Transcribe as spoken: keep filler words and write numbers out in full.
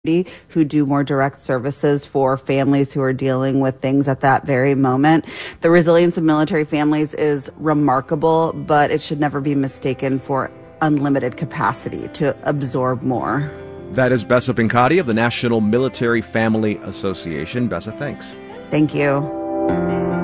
who do more direct services for families who are dealing with things at that very moment. The resilience of military families is remarkable, but it should never be mistaken for unlimited capacity to absorb more. That is Bessa Benkadi of the National Military Family Association. Bessa, thanks. Thank you.